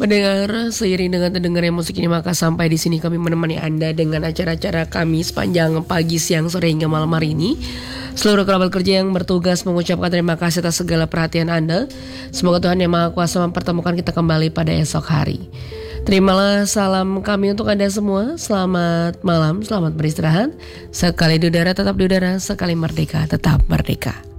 Mendengar seiring dengan terdengarnya musik ini, maka sampai di sini kami menemani Anda dengan acara-acara kami sepanjang pagi, siang, sore hingga malam hari ini. Seluruh kerabat kerja yang bertugas mengucapkan terima kasih atas segala perhatian Anda. Semoga Tuhan Yang Maha Kuasa mempertemukan kita kembali pada esok hari. Terimalah salam kami untuk Anda semua. Selamat malam, selamat beristirahat. Sekali di udara tetap di udara, sekali merdeka tetap merdeka.